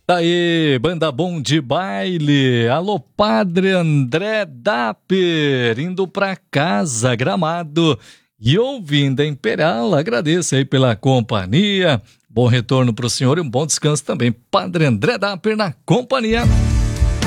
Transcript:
Tá aí, banda Bom de Baile. Alô, Padre André Dapper, indo pra casa, Gramado. E ouvindo a Imperial, agradeço aí pela companhia. Bom retorno pro senhor e um bom descanso também. Padre André Dapper na companhia.